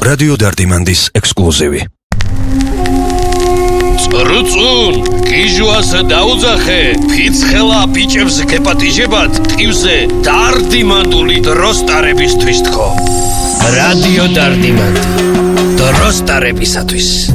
რადიო დარდიმანდის ექსკლუზივი. წრუწუნ, გიჟვას დაუძახე, ფიცხელა ბიჭებს გეპატიჟებათ, ტივზე დარდიმანდული დროს ტარებისთვის თქო. რადიო დარდიმანდი, დროს ტარებისათვის.